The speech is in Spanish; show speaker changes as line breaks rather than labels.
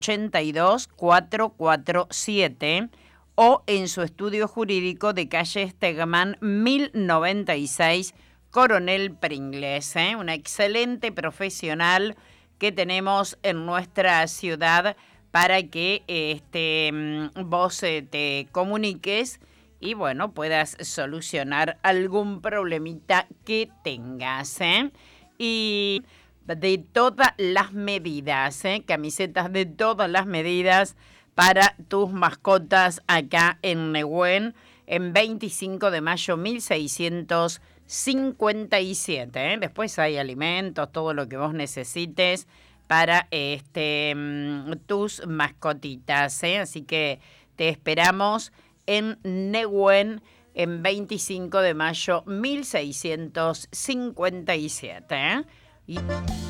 447 o en su estudio jurídico de calle Stegman 1096, Coronel Pringles, una excelente profesional que tenemos en nuestra ciudad para que vos te comuniques y bueno, puedas solucionar algún problemita que tengas, y de todas las medidas, camisetas de todas las medidas para tus mascotas acá en Nehuen, en 25 de mayo 1657. Después hay alimentos, todo lo que vos necesites para tus mascotitas. Así que te esperamos en Nehuen en 25 de mayo 1657.